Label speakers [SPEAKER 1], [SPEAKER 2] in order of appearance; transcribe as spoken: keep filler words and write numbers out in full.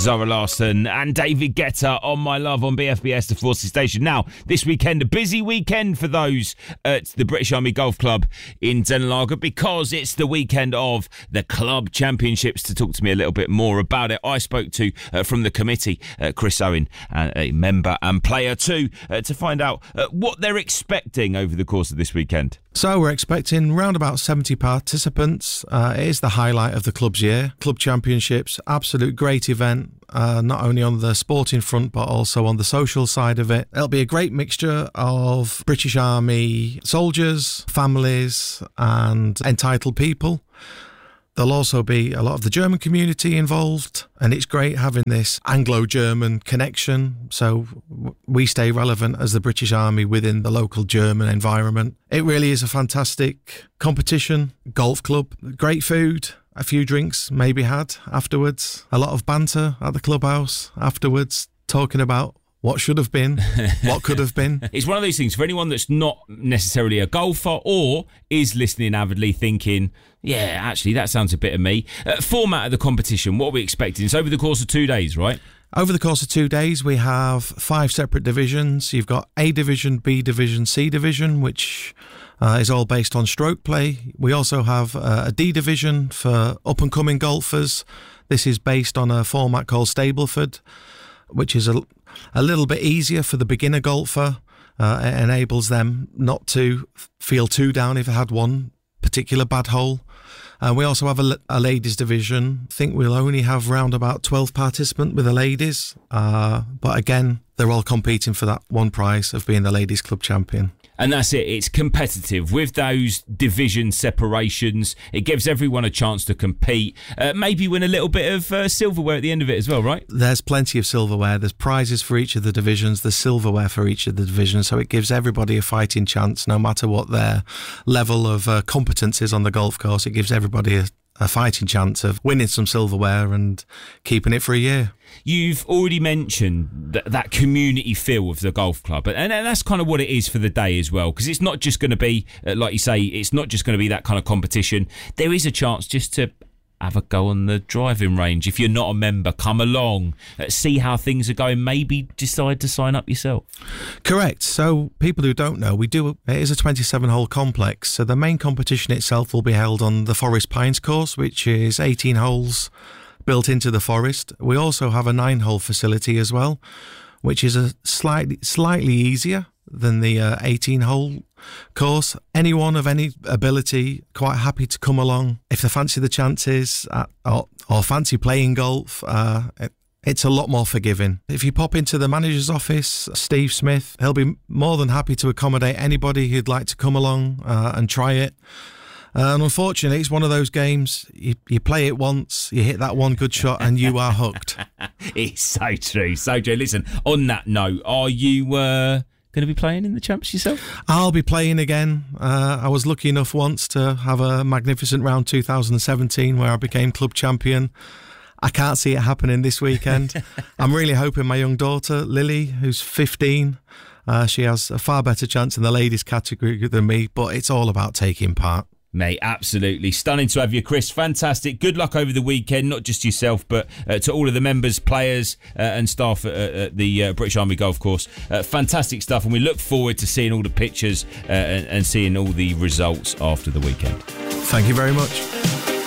[SPEAKER 1] Zara Larsson and David Guetta on My Love on B F B S, the Forces Station. Now, this weekend, a busy weekend for those at the British Army Golf Club in Denelager because it's the weekend of the Club Championships. To talk to me a little bit more about it, I spoke to, uh, from the committee, uh, Chris Owen, uh, a member and player too, uh, to find out uh, what they're expecting over the course of this weekend.
[SPEAKER 2] So we're expecting around about seventy participants. Uh, it is the highlight of the club's year. Club Championships, absolute great event, uh, not only on the sporting front but also on the social side of it. It'll be a great mixture of British Army soldiers, families and entitled people. There'll also be a lot of the German community involved, and it's great having this Anglo-German connection, so we stay relevant as the British Army within the local German environment. It really is a fantastic competition, golf club, great food, a few drinks maybe had afterwards, a lot of banter at the clubhouse afterwards, talking about what should have been, what could have been.
[SPEAKER 1] It's one of those things for anyone that's not necessarily a golfer or is listening avidly thinking, yeah, actually, that sounds a bit of me. Uh, format of the competition, what are we expecting? It's over the course of two days, right?
[SPEAKER 2] Over the course of two days, we have five separate divisions. You've got A Division, B Division, C Division, which uh, is all based on stroke play. We also have uh, a D Division for up-and-coming golfers. This is based on a format called Stableford, which is a, a little bit easier for the beginner golfer. Uh, it enables them not to feel too down if they had one particular bad hole. Uh, we also have a, a ladies division. I think we'll only have around about twelve participants with the ladies. Uh, but again, they're all competing for that one prize of being the ladies club champion.
[SPEAKER 1] And that's it. It's competitive. With those division separations, it gives everyone a chance to compete. Uh, maybe win a little bit of uh, silverware at the end of it as well, right?
[SPEAKER 2] There's plenty of silverware. There's prizes for each of the divisions. There's silverware for each of the divisions. So it gives everybody a fighting chance, no matter what their level of uh, competence is on the golf course. It gives everybody a, a fighting chance of winning some silverware and keeping it for a year.
[SPEAKER 1] You've already mentioned that, that community feel of the golf club, and, and that's kind of what it is for the day as well, because it's not just going to be, uh, like you say, it's not just going to be that kind of competition. There is a chance just to have a go on the driving range. If you're not a member, come along, uh, see how things are going, maybe decide to sign up yourself.
[SPEAKER 2] Correct. So people who don't know, we do, it is a twenty-seven hole complex. So the main competition itself will be held on the Forest Pines course, which is eighteen holes built into the forest. We also have a nine hole facility as well, which is a slightly slightly easier than the uh, eighteen hole course. Anyone of any ability, quite happy to come along if they fancy the chances uh, or, or fancy playing golf. Uh, it, it's a lot more forgiving. If you pop into the manager's office, Steve Smith, he'll be more than happy to accommodate anybody who'd like to come along uh, and try it. Uh, and unfortunately, it's one of those games, you, you play it once, you hit that one good shot and you are hooked.
[SPEAKER 1] It's so true, so true. Listen, on that note, are you uh, going to be playing in the Champs yourself?
[SPEAKER 2] I'll be playing again. Uh, I was lucky enough once to have a magnificent round two thousand seventeen where I became club champion. I can't see it happening this weekend. I'm really hoping my young daughter, Lily, who's fifteen, uh, she has a far better chance in the ladies category than me, but it's all about taking part.
[SPEAKER 1] Mate, absolutely. Stunning to have you, Chris. Fantastic. Good luck over the weekend, not just yourself, but uh, to all of the members, players uh, and staff at, at the uh, British Army Golf Course. Uh, fantastic stuff, and we look forward to seeing all the pictures uh, and, and seeing all the results after the weekend.
[SPEAKER 2] Thank you very much.